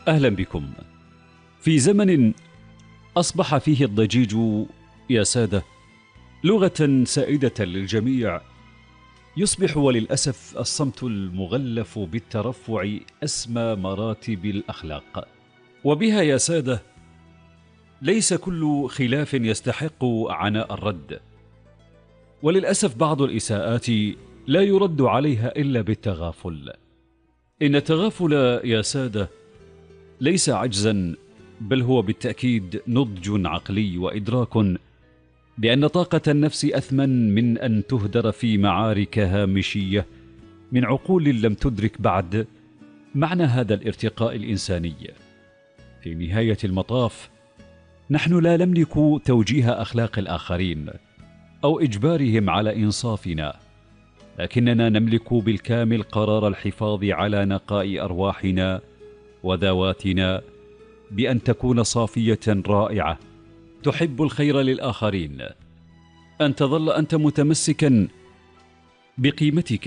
أهلا بكم. في زمن أصبح فيه الضجيج يا سادة لغة سائدة للجميع، يصبح وللأسف الصمت المغلف بالترفع أسمى مراتب الأخلاق. وبها يا سادة ليس كل خلاف يستحق عناء الرد، وللأسف بعض الإساءات لا يرد عليها إلا بالتغافل. إن التغافل يا سادة ليس عجزا، بل هو بالتأكيد نضج عقلي وإدراك بأن طاقة النفس أثمن من أن تهدر في معارك هامشية من عقول لم تدرك بعد معنى هذا الارتقاء الإنساني. في نهاية المطاف نحن لا نملك توجيه أخلاق الآخرين أو إجبارهم على إنصافنا، لكننا نملك بالكامل قرار الحفاظ على نقاء أرواحنا وذواتنا بأن تكون صافية رائعة تحب الخير للآخرين، أن تظل أنت متمسكا بقيمتك